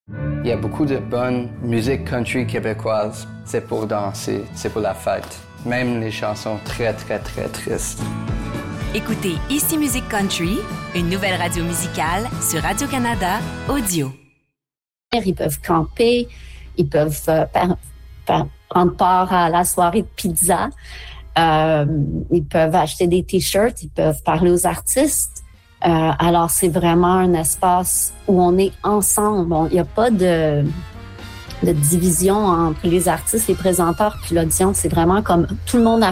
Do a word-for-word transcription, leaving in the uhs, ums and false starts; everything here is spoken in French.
Il y a beaucoup de bonne musique country québécoise. C'est pour danser, c'est pour la fête. Même les chansons très, très, très tristes. Écoutez Ici Musique Country, une nouvelle radio musicale sur Radio-Canada Audio. Ils peuvent camper, ils peuvent euh, par, par, prendre part à la soirée de pizza, euh, ils peuvent acheter des t-shirts, ils peuvent parler aux artistes. Euh, alors, c'est vraiment un espace où on est ensemble. Il n'y a pas de, de division entre les artistes, les présenteurs puis l'audience. C'est vraiment comme tout le monde a